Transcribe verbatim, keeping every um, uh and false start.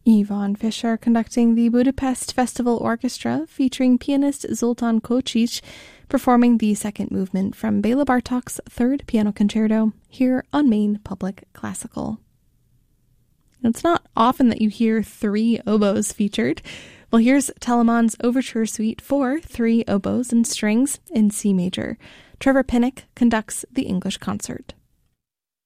Ivan Fischer conducting the Budapest Festival Orchestra, featuring pianist Zoltán Kocsis, performing the second movement from Bela Bartok's Third Piano Concerto, here on Maine Public Classical. It's not often that you hear three oboes featured. Well, here's Telemann's Overture Suite for three oboes and strings in C major. Trevor Pinnock conducts the English concert.